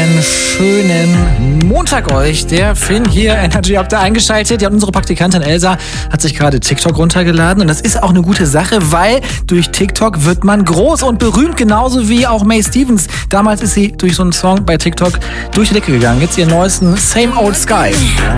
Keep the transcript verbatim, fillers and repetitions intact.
Einen schönen Montag euch. Der Finn hier, Energy habt ihr eingeschaltet. Ja, und unsere Praktikantin Elsa hat sich gerade TikTok runtergeladen. Und das ist auch eine gute Sache, weil durch TikTok wird man groß und berühmt, genauso wie auch May Stevens. Damals ist sie durch so einen Song bei TikTok durch die Decke gegangen. Jetzt ihren neuesten Same Old Sky.